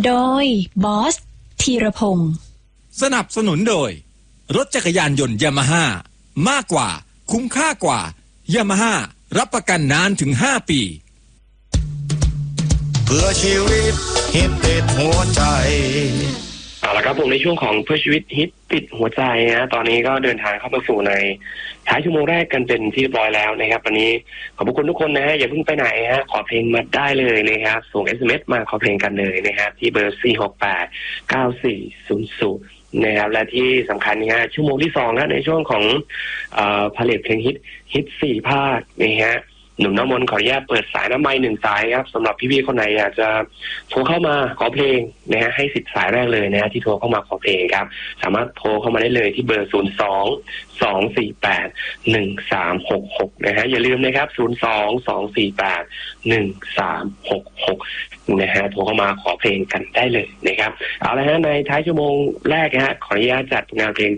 โดยบอสธีรพงศ์สนับสนุนโดยรถจักรยานยนต์ยามาฮ่ามากกว่าคุ้มค่ากว่ายามาฮ่ารับประกันนานถึง5 ปีเพื่อชีวิตฮิตติดหัวใจเอาละครับผมในช่วงของเพื่อชีวิตฮิตติดหัวใจนะตอนนี้ก็เดินทางเข้ามาสู่ในท้ายชั่วโมงแรกกันเป็นที่เรียบร้อยแล้วนะครับวันนี้ขอบคุณทุกคนนะฮะอย่าเพิ่งไปไหนฮะขอเพลงมาได้เลยนะครับส่ง SMS มาขอเพลงกันเลยนะครับที่เบอร์ 4689400 นะครับและที่สำคัญนะฮะชั่วโมงที่2แล้วในช่วงของผลิตเพลงฮิต4 ภาคนะฮะหนุ่มน้ำมนต์ขออนุญาตเปิดสายน้ำไม้1 สายครับสำหรับพี่ๆคนไหนอยากจะโทรเข้ามาขอเพลงนะฮะให้10 สายแรกเลยนะฮะที่โทรเข้ามาขอเพลงครับสามารถโทรเข้ามาได้เลยที่เบอร์ 02-248-1366 นะฮะอย่าลืมนะครับ 02-248-1366 นะฮะโทรเข้ามาขอเพลงกันได้เลยนะครับเอาละฮะในท้ายชั่วโมงแรกนะฮะขออนุญาตจัดงานเพลง